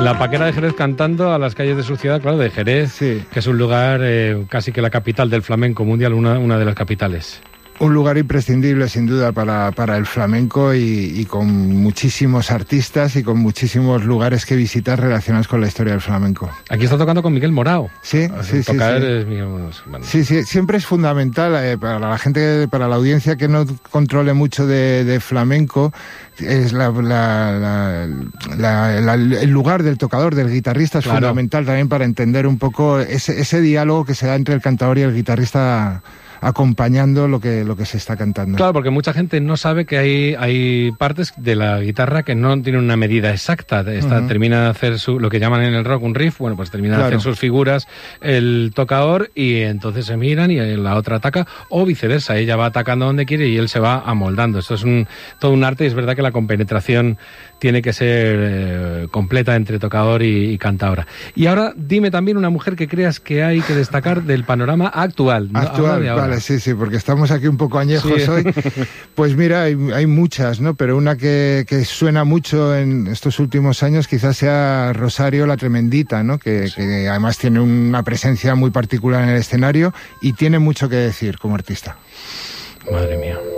La Paquera de Jerez cantando a las calles de su ciudad, claro, de Jerez, sí, que es un lugar casi que la capital del flamenco mundial, una de las capitales. Un lugar imprescindible, sin duda, para el flamenco y con muchísimos artistas y con muchísimos lugares que visitar relacionados con la historia del flamenco. Aquí está tocando con Miguel Morao. Sí, sí, sí. Sí, sí, siempre es fundamental para la gente, para la audiencia que no controle mucho de flamenco, es el lugar del tocador, del guitarrista, es fundamental también para entender un poco ese diálogo que se da entre el cantador y el guitarrista, acompañando lo que se está cantando. Claro, porque mucha gente no sabe que hay partes de la guitarra que no tienen una medida exacta. Termina de hacer lo que llaman en el rock un riff, bueno, pues termina de hacer sus figuras el tocador y entonces se miran y la otra ataca, o viceversa, ella va atacando donde quiere y él se va amoldando. Esto es todo un arte y es verdad que la compenetración tiene que ser completa entre tocador y cantadora. Y ahora dime también una mujer que creas que hay que destacar del panorama actual. Actual, vale, sí, porque estamos aquí un poco añejos hoy. Pues mira, hay muchas, ¿no? Pero una que suena mucho en estos últimos años quizás sea Rosario la Tremendita, ¿no? Que además tiene una presencia muy particular en el escenario y tiene mucho que decir como artista. Madre mía.